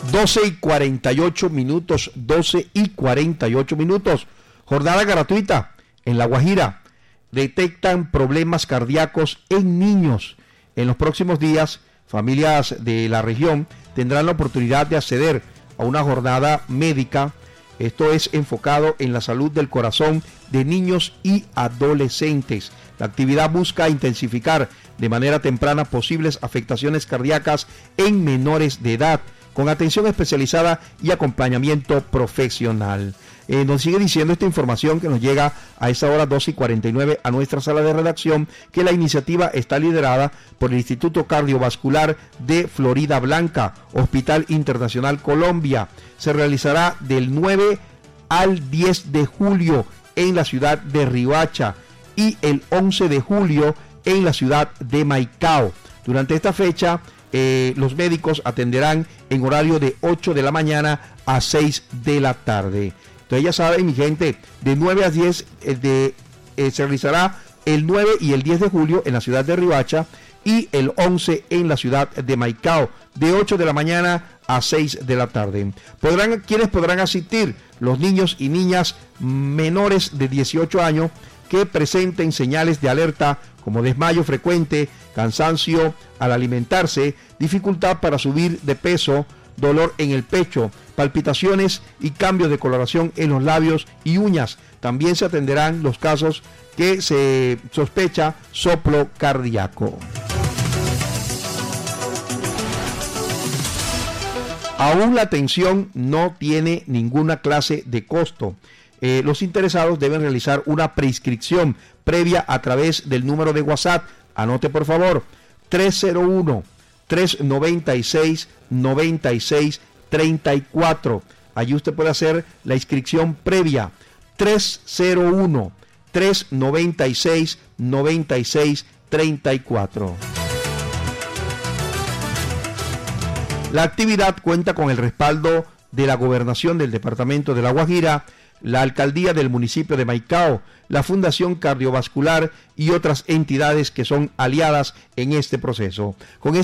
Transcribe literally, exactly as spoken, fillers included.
doce y cuarenta y ocho minutos, doce y cuarenta y ocho minutos. Jornada gratuita en La Guajira. Detectan problemas cardíacos en niños. En los próximos días, familias de la región tendrán la oportunidad de acceder a una jornada médica. Esto es enfocado en la salud del corazón de niños y adolescentes. La actividad busca intensificar de manera temprana posibles afectaciones cardíacas en menores de edad, con atención especializada y acompañamiento profesional. Eh, nos sigue diciendo esta información que nos llega a esa hora doce y cuarenta y nueve a nuestra sala de redacción, que la iniciativa está liderada por el Instituto Cardiovascular de Florida Blanca, Hospital Internacional Colombia. Se realizará del nueve al diez de julio en la ciudad de Riohacha y el once de julio en la ciudad de Maicao. Durante esta fecha, eh, los médicos atenderán en horario de ocho de la mañana a seis de la tarde. Entonces ya saben, mi gente, de nueve a diez eh, de, eh, se realizará el nueve y el diez de julio en la ciudad de Riohacha y el once en la ciudad de Maicao, de ocho de la mañana a seis de la tarde. Podrán, ¿quiénes podrán asistir? Los niños y niñas menores de dieciocho años que presenten señales de alerta como desmayo frecuente, cansancio al alimentarse, dificultad para subir de peso, dolor en el pecho, palpitaciones y cambios de coloración en los labios y uñas. También se atenderán los casos que se sospecha soplo cardíaco. Aún la atención no tiene ninguna clase de costo. Eh, los interesados deben realizar una prescripción previa a través del número de WhatsApp. Anote por favor, tres cero uno, tres nueve seis, nueve seis tres cuatro. Allí usted puede hacer la inscripción previa. tres cero uno, tres nueve seis, nueve seis tres cuatro. La actividad cuenta con el respaldo de la Gobernación del Departamento de La Guajira, la Alcaldía del municipio de Maicao, la Fundación Cardiovascular y otras entidades que son aliadas en este proceso. Con